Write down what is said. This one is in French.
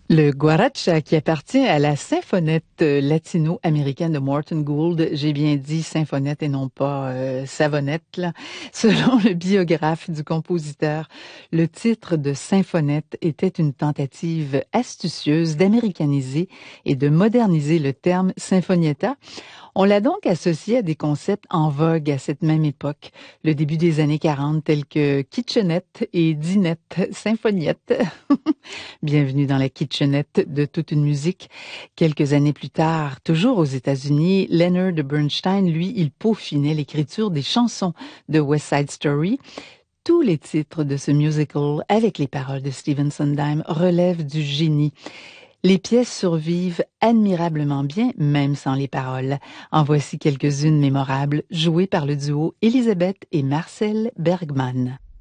Le guaracha qui appartient à la symphonette latino-américaine de Morton Gould, j'ai bien dit symphonette et non pas savonnette, là. Selon le biographe du compositeur, le titre de symphonette était une tentative astucieuse d'américaniser et de moderniser le terme sinfonietta. On l'a donc associé à des concepts en vogue à cette même époque, le début des années 40, tels que kitchenette et dinette, symphoniette. Bienvenue dans la kitchenette de toute une musique. Quelques années plus tard, toujours aux États-Unis, Leonard Bernstein, lui, il peaufinait l'écriture des chansons de West Side Story. Tous les titres de ce musical, avec les paroles de Stephen Sondheim, relèvent du génie. Les pièces survivent admirablement bien, même sans les paroles. En voici quelques-unes mémorables, jouées par le duo Elisabeth et Marcel Bergman.